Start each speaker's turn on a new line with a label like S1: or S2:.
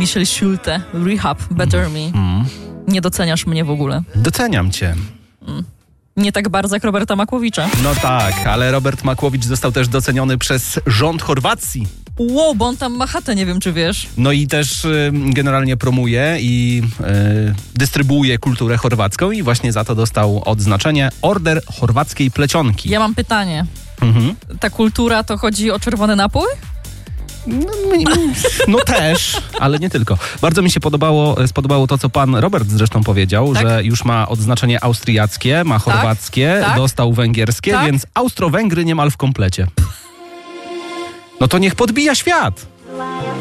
S1: Michel Schulte, Rehab, Better Me. Nie doceniasz mnie w ogóle.
S2: Doceniam cię.
S1: Nie tak bardzo jak Roberta Makłowicza.
S2: No tak, ale Robert Makłowicz został też doceniony przez rząd Chorwacji.
S1: Wow, bo on tam ma chatę, nie wiem czy wiesz.
S2: No i też generalnie promuje i dystrybuuje kulturę chorwacką i właśnie za to dostał odznaczenie Order Chorwackiej Plecionki.
S1: Ja mam pytanie. Ta kultura to chodzi o czerwony napój?
S2: No też, ale nie tylko. Bardzo mi się spodobało to, co pan Robert zresztą powiedział,
S1: Tak?
S2: że już ma odznaczenie austriackie, ma chorwackie,
S1: tak.
S2: dostał węgierskie,
S1: Tak.
S2: więc Austro-Węgry niemal w komplecie. No to niech podbija świat.